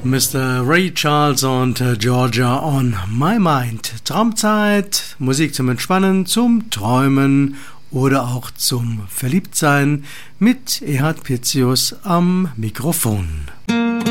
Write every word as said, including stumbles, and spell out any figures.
Mister Ray Charles und Georgia on My Mind. Traumzeit, Musik zum Entspannen, zum Träumen oder auch zum Verliebtsein mit Erhard Pitzius am Mikrofon.